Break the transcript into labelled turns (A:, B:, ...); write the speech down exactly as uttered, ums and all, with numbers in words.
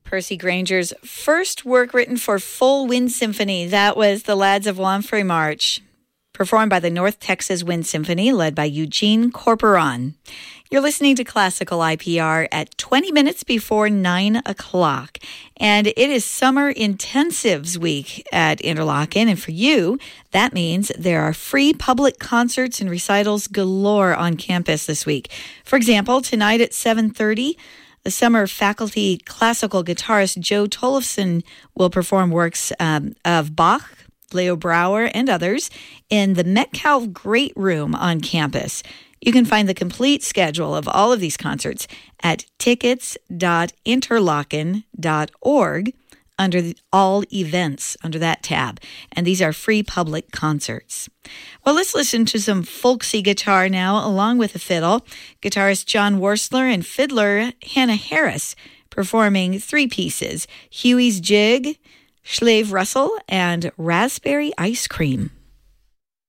A: Percy Granger's first work written for full wind symphony. That was The Lads of Wamphray March, performed by the North Texas Wind Symphony, led by Eugene Corporon. You're listening to Classical I P R at twenty minutes before nine o'clock. And it is Summer Intensives Week at Interlochen. And for you, that means there are free public concerts and recitals galore on campus this week. For example, tonight at seven thirty, the summer faculty classical guitarist Joe Tollefson will perform works um, of Bach, Leo Brouwer, and others in the Metcalf Great Room on campus. You can find the complete schedule of all of these concerts at tickets dot interlochen dot org under the all events, under that tab. And these are free public concerts. Well, let's listen to some folksy guitar now, along with a fiddle. Guitarist John Worsler and fiddler Hannah Harris performing three pieces: Huey's Jig, Slave Russell, and Raspberry Ice Cream.